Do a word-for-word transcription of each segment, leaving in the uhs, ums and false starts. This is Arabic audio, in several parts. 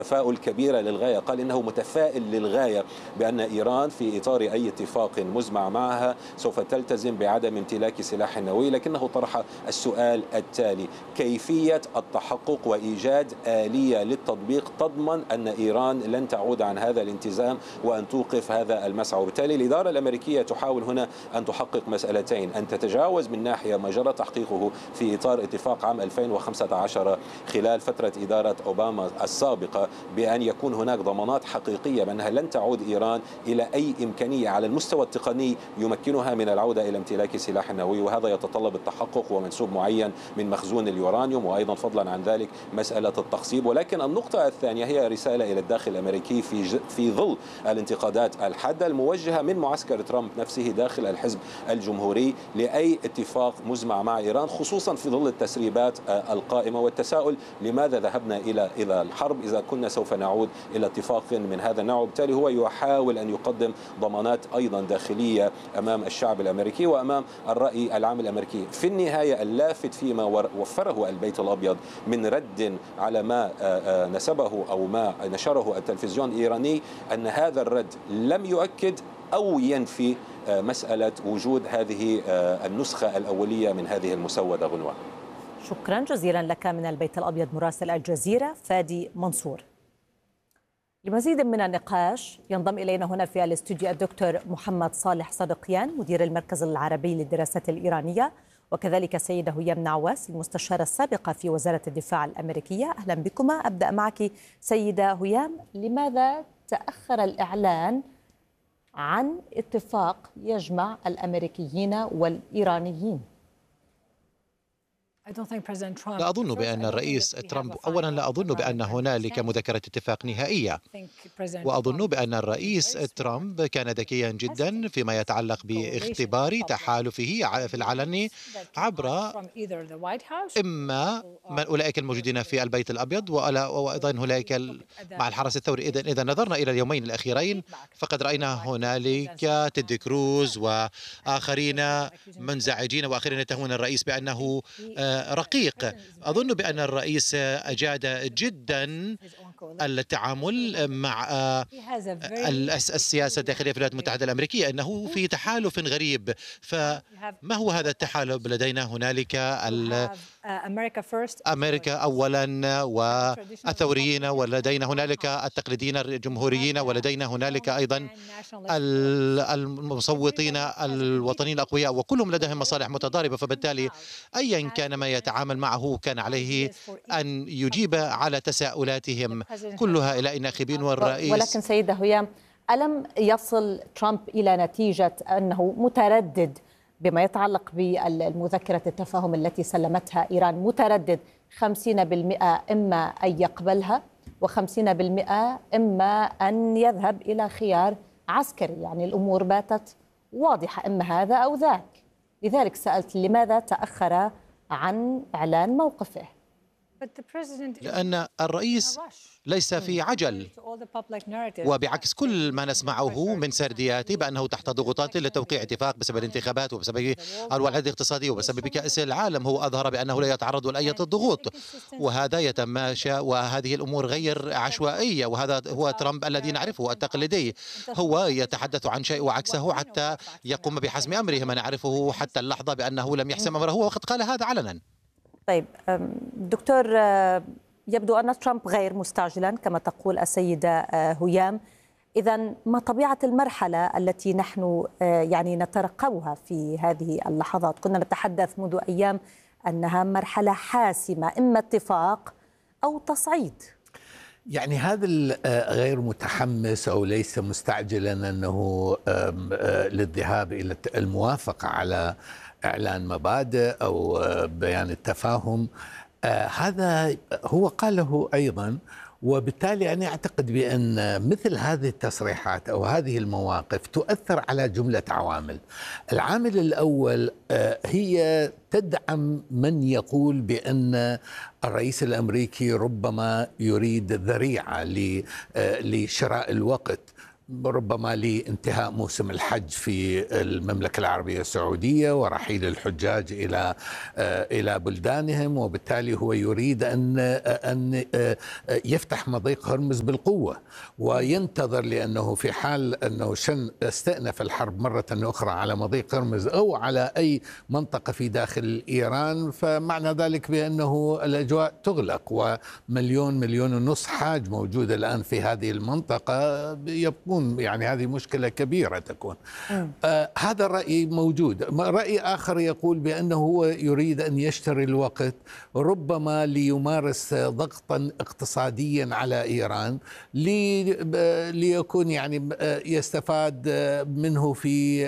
تفاؤل كبيرة للغاية. قال إنه متفائل للغاية بأن إيران في إطار أي اتفاق مزمع معها سوف تلتزم بعدم امتلاك سلاح نووي، لكنه طرح السؤال التالي: كيفية التحقق وإيجاد آلية للتطبيق تضمن أن إيران لن تعود عن هذا الالتزام وأن توقف هذا المسعى. وبالتالي الإدارة الأمريكية تحاول هنا أن تحقق مسألتين: أن تتجاوز من ناحية ما جرى تحقيقه في إطار اتفاق عام ألفين وخمسة عشر خلال فترة إدارة أوباما السابقة، بأن يكون هناك ضمانات حقيقية بأنها لن تعود إيران إلى أي إمكانية على المستوى التقني يمكنها من العودة إلى امتلاك سلاح نووي، وهذا يتطلب التحقق ومنسوب معين من مخزون اليورانيوم، وأيضا فضلا عن ذلك مسألة التخصيب. ولكن النقطة الثانية هي رسالة إلى الداخل الأمريكي في في ظل الانتقادات الحادة الموجهة من معسكر ترامب نفسه داخل الحزب الجمهوري لأي اتفاق مزمع مع إيران، خصوصا في ظل التسريبات القائمة والتساؤل: لماذا ذهبنا إلى إلى الحرب إذا كنا سوف نعود إلى اتفاق من هذا النوع؟ وبالتالي هو يحاول أن يقدم ضمانات أيضا داخلية أمام الشعب الأمريكي وأمام الرأي العام الأمريكي. في النهاية اللافت فيما وفره البيت الأبيض من رد على ما نسبه أو ما نشره التلفزيون الإيراني أن هذا الرد لم يؤكد أو ينفي مسألة وجود هذه النسخة الأولية من هذه المسودة. غنوة، شكرا جزيلا لك من البيت الأبيض مراسل الجزيرة فادي منصور. لمزيد من النقاش ينضم إلينا هنا في الاستوديو الدكتور محمد صالح صدقيان مدير المركز العربي للدراسات الإيرانية، وكذلك السيدة هيام نعواس المستشارة السابقة في وزارة الدفاع الأمريكية. أهلا بكما. أبدأ معك سيدة هيام، لماذا تأخر الإعلان عن اتفاق يجمع الأمريكيين والإيرانيين؟ لا أظن بأن الرئيس ترامب، أولا لا أظن بأن هنالك مذكرة اتفاق نهائية، وأظن بأن الرئيس ترامب كان ذكيا جدا فيما يتعلق باختبار تحالفه في العلن عبر إما من أولئك الموجودين في البيت الأبيض وأيضا هنالك مع الحرس الثوري. إذا إذا نظرنا إلى اليومين الأخيرين فقد رأينا هنالك تيد كروز وآخرين منزعجين وآخرين يتهمون الرئيس بأنه رقيق. أظن بأن الرئيس أجاد جدا التعامل مع السياسة الداخلية في الولايات المتحدة الأمريكية، أنه في تحالف غريب. فما هو هذا التحالف؟ لدينا هنالك أمريكا أولا والثوريين، ولدينا هنالك التقليديين الجمهوريين، ولدينا هنالك أيضا المصوتين الوطنيين الأقوياء، وكلهم لديهم مصالح متضاربة. فبالتالي أيا كان ما يتعامل معه كان عليه أن يجيب على تساؤلاتهم كلها إلى الناخبين والرئيس. ولكن سيدة هيام، ألم يصل ترامب إلى نتيجة أنه متردد بما يتعلق بالمذكرة التفاهم التي سلمتها إيران، متردد خمسين بالمئة إما أن يقبلها وخمسين بالمئة إما أن يذهب إلى خيار عسكري؟ يعني الأمور باتت واضحة، إما هذا أو ذاك. لذلك سألت لماذا تأخر عن إعلان موقفه؟ لأن الرئيس ليس في عجل، وبعكس كل ما نسمعه من سردياته بأنه تحت ضغوطات لتوقيع اتفاق بسبب الانتخابات وبسبب الوضع الاقتصادي وبسبب كأس العالم. هو أظهر بأنه لا يتعرض لأي ضغوط، وهذا يتماشى، وهذه الأمور غير عشوائية، وهذا هو ترامب الذي نعرفه التقليدي. هو يتحدث عن شيء وعكسه حتى يقوم بحسم أمره، ما نعرفه حتى اللحظة بأنه لم يحسم أمره، هو وقد قال هذا علنا. طيب دكتور، يبدو أن ترامب غير مستعجلا كما تقول السيدة هيام. إذن ما طبيعة المرحلة التي نحن يعني نترقبها في هذه اللحظات؟ كنا نتحدث منذ أيام أنها مرحلة حاسمة، إما اتفاق أو تصعيد. يعني هذا غير متحمس أو ليس مستعجلا أنه للذهاب إلى الموافقة على إعلان مبادئ أو بيان التفاهم، آه هذا هو قاله أيضا. وبالتالي أنا أعتقد بأن مثل هذه التصريحات أو هذه المواقف تؤثر على جملة عوامل. العامل الأول آه هي تدعم من يقول بأن الرئيس الأمريكي ربما يريد ذريعة لشراء الوقت ربما لانتهاء موسم الحج في المملكة العربية السعودية ورحيل الحجاج إلى إلى بلدانهم، وبالتالي هو يريد أن أن يفتح مضيق هرمز بالقوة وينتظر، لأنه في حال أنه شن استأنف الحرب مرة أخرى على مضيق هرمز أو على أي منطقة في داخل إيران، فمعنى ذلك بأنه الأجواء تغلق، ومليون مليون ونصف حاج موجود الآن في هذه المنطقة يبقون، يعني هذه مشكلة كبيرة تكون. آه هذا الرأي موجود. رأي آخر يقول بأنه هو يريد أن يشتري الوقت ربما ليمارس ضغطا اقتصاديا على إيران لي ليكون يعني يستفاد منه في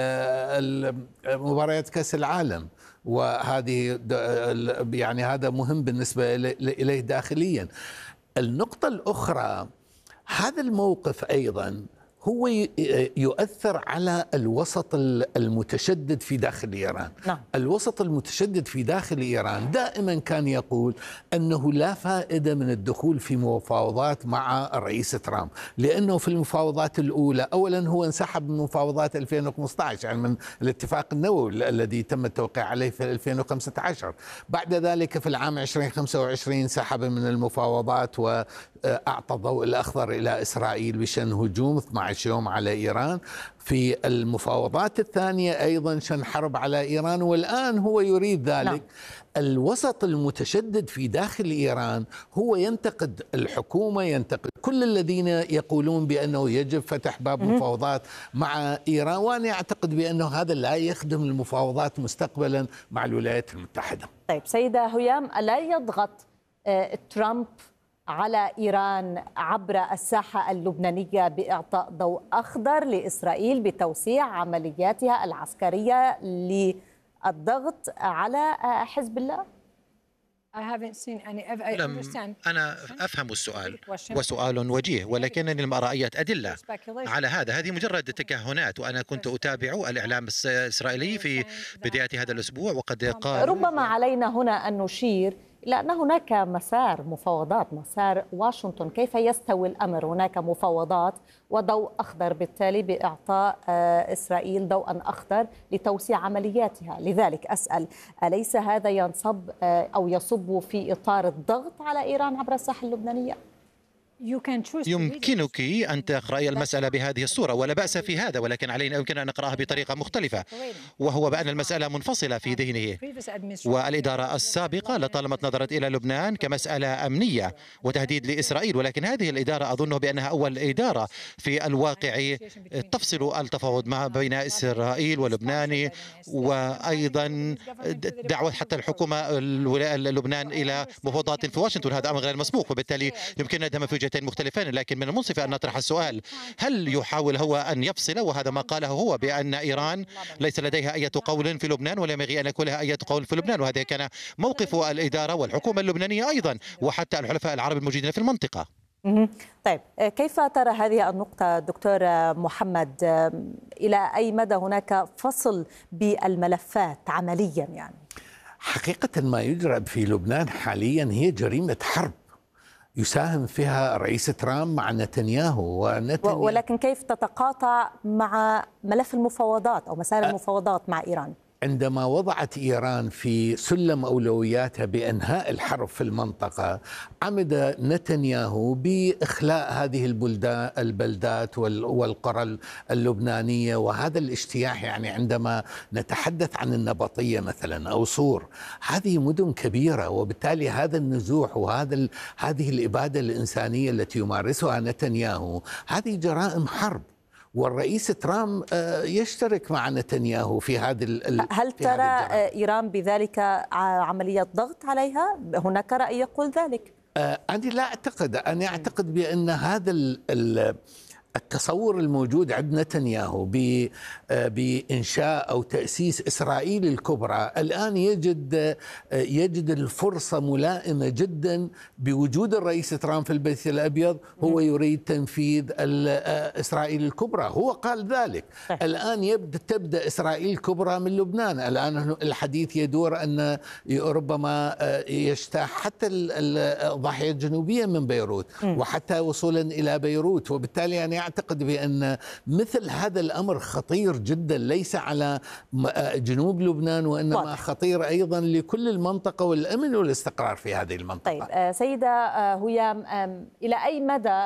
مباريات كأس العالم، وهذه يعني هذا مهم بالنسبة إليه داخليا. النقطة الأخرى، هذا الموقف أيضا هو يؤثر على الوسط المتشدد في داخل إيران. نعم. الوسط المتشدد في داخل إيران دائما كان يقول أنه لا فائدة من الدخول في مفاوضات مع الرئيس ترامب، لأنه في المفاوضات الأولى أولا هو انسحب من مفاوضات ألفين وخمسة عشر، يعني من الاتفاق النووي الذي تم التوقيع عليه في ألفين وخمسة عشر. بعد ذلك في العام ألفين وخمسة وعشرين انسحب من المفاوضات وأعطى الضوء الأخضر إلى إسرائيل بشأن هجوم اثني عشر يوم على إيران. في المفاوضات الثانية أيضا شن حرب على إيران، والآن هو يريد ذلك. لا. الوسط المتشدد في داخل إيران هو ينتقد الحكومة، ينتقد كل الذين يقولون بأنه يجب فتح باب مفاوضات مع إيران، وأنا أعتقد بأنه هذا لا يخدم المفاوضات مستقبلا مع الولايات المتحدة. طيب سيدة هيام، ألا يضغط ترامب على إيران عبر الساحة اللبنانية بإعطاء ضوء أخضر لإسرائيل بتوسيع عملياتها العسكرية للضغط على حزب الله؟ لم أنا أفهم السؤال، وسؤال وجيه، ولكنني لم أرى أي أدلة على هذا. هذه مجرد تكهنات، وأنا كنت أتابع الإعلام الإسرائيلي في بداية هذا الأسبوع وقد قال. ربما علينا هنا أن نشير إلى أن هناك مسار مفاوضات، مسار واشنطن، كيف يستوي الأمر؟ هناك مفاوضات وضوء أخضر بالتالي بإعطاء إسرائيل ضوءا أخضر لتوسيع عملياتها. لذلك أسأل، أليس هذا ينصب أو يصب في إطار الضغط على إيران عبر الساحة اللبنانية؟ يمكنك أن تقرأي المسألة بهذه الصورة ولا بأس في هذا، ولكن علينا يمكن أن نقرأها بطريقة مختلفة، وهو بأن المسألة منفصلة في ذهنه. والإدارة السابقة لطالما نظرت إلى لبنان كمسألة أمنية وتهديد لإسرائيل، ولكن هذه الإدارة أظن بأنها أول إدارة في الواقع تفصل التفاوض ما بين إسرائيل ولبنان، وأيضا دعوة حتى الحكومة اللبنان إلى مفاوضات في واشنطن. هذا أمر غير مسبوق، وبالتالي يمكن أن في وجهتين مختلفين. لكن من المنصف أن نطرح السؤال، هل يحاول هو أن يفصل؟ وهذا ما قاله هو، بأن إيران ليس لديها أي قول في لبنان ولا ينبغي أن يكون لها أي قول في لبنان، وهذا كان موقف الإدارة والحكومة اللبنانية أيضا، وحتى الحلفاء العرب الموجودين في المنطقة. طيب كيف ترى هذه النقطة دكتور محمد؟ إلى أي مدى هناك فصل بالملفات عمليا؟ يعني حقيقة ما يجرى في لبنان حاليا هي جريمة حرب يساهم فيها الرئيس ترامب مع نتنياهو. ونتنياهو ولكن كيف تتقاطع مع ملف المفاوضات أو مسار المفاوضات مع إيران؟ عندما وضعت إيران في سلم أولوياتها بإنهاء الحرب في المنطقة، عمد نتنياهو بإخلاء هذه البلدان البلدات والقرى اللبنانية. وهذا الاجتياح، يعني عندما نتحدث عن النبطية مثلا أو صور، هذه مدن كبيرة، وبالتالي هذا النزوح وهذا هذه الإبادة الإنسانية التي يمارسها نتنياهو هذه جرائم حرب، والرئيس ترامب يشترك مع نتنياهو في هذه. هل ترى إيران بذلك عملية ضغط عليها؟ هناك رأي يقول ذلك. أنا لا أعتقد أنا أعتقد بأن هذا التصور الموجود عند نتنياهو بإنشاء أو تأسيس إسرائيل الكبرى الآن يجد يجد الفرصة ملائمة جدا بوجود الرئيس ترامب في البيت الأبيض. هو يريد تنفيذ إسرائيل الكبرى، هو قال ذلك. الآن يبدأ تبدأ إسرائيل الكبرى من لبنان. الآن الحديث يدور أن ربما يجتاح حتى الضاحية الجنوبية من بيروت وحتى وصولا إلى بيروت، وبالتالي أنا أعتقد بأن مثل هذا الأمر خطير جدا، ليس على جنوب لبنان وإنما واضح. خطير أيضا لكل المنطقة والأمن والاستقرار في هذه المنطقة. طيب سيدة هيام، إلى أي مدى